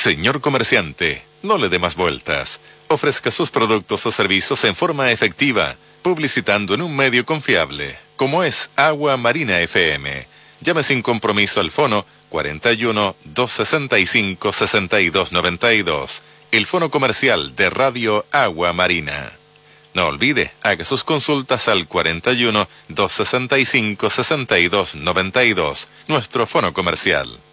Señor comerciante, no le dé más vueltas. Ofrezca sus productos o servicios en forma efectiva, publicitando en un medio confiable, como es Agua Marina FM. Llame sin compromiso al fono 41 265 6292, el fono comercial de Radio Agua Marina. No olvide, haga sus consultas al 41 265 6292, nuestro fono comercial.